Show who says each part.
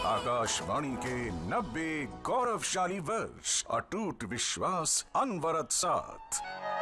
Speaker 1: आकाशवाणी के 90 गौरवशाली वर्ष, अटूट विश्वास, अनवरत साथ।